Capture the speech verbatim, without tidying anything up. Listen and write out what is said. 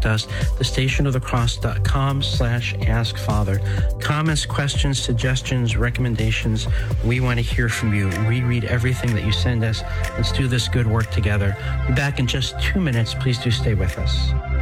us, the station of the cross dot com slash ask father. Comments, questions, suggestions, recommendations, we want to hear from you. We read everything that you send us. Let's do this good work together. We'll be back in just two minutes. Please do stay with us.